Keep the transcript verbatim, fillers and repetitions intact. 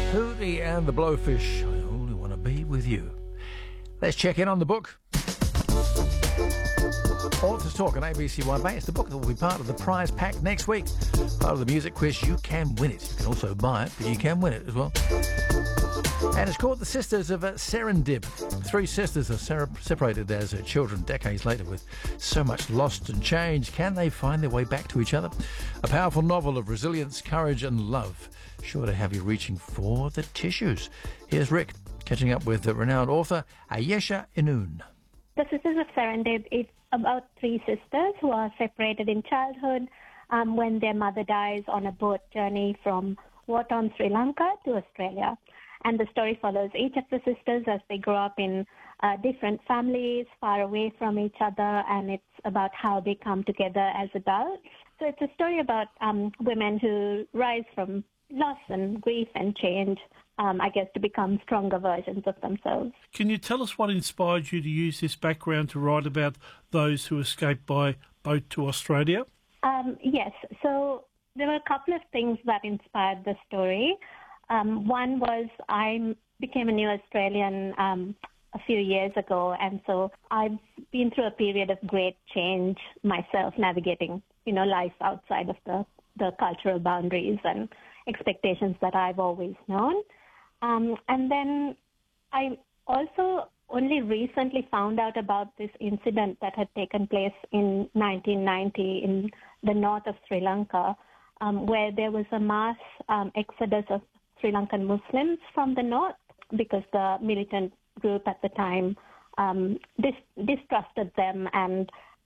Hootie and the Blowfish, I only want to be with you. Let's check in on the book. Authors Talk on A B C One Bay. It's the book that will be part of the prize pack next week. Part of the music quiz. You can win it. You can also buy it, but you can win it as well. And it's called The Sisters of uh, Serendib. Three sisters are ser- separated as uh, children decades later with so much lost and changed. Can they find their way back to each other? A powerful novel of resilience, courage and love. Sure to have you reaching for the tissues. Here's Rick catching up with the renowned author Ayesha Inun. The Sisters of Serendib is about three sisters who are separated in childhood um, when their mother dies on a boat journey from war-torn Sri Lanka to Australia. And the story follows each of the sisters as they grow up in uh, different families, far away from each other, and it's about how they come together as adults. So it's a story about um, women who rise from loss and grief and change, um, I guess, to become stronger versions of themselves. Can you tell us what inspired you to use this background to write about those who escaped by boat to Australia? Um, yes, so there were a couple of things that inspired the story. Um, one was I became a new Australian um, a few years ago, and so I've been through a period of great change myself, navigating, you know, life outside of the, the cultural boundaries and expectations that I've always known. Um, and then I also only recently found out about this incident that had taken place in nineteen ninety in the north of Sri Lanka, um, where there was a mass um, exodus of Sri Lankan Muslims from the north because the militant group at the time um, dis- distrusted them and